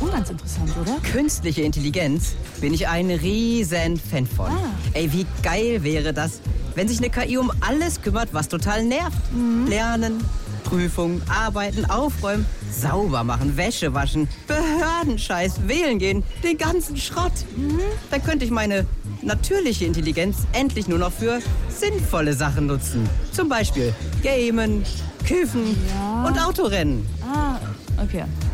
schon ganz interessant, oder? Künstliche Intelligenz bin ich ein riesen Fan von. Ey, wie geil wäre das, wenn sich eine KI um alles kümmert, was total nervt. Lernen, Prüfung, arbeiten, aufräumen, sauber machen, Wäsche waschen, Behördenscheiß, wählen gehen, den ganzen Schrott. Dann könnte ich meine natürliche Intelligenz endlich nur noch für sinnvolle Sachen nutzen. Zum Beispiel Gamen, Kiffen und Autorennen. Okay.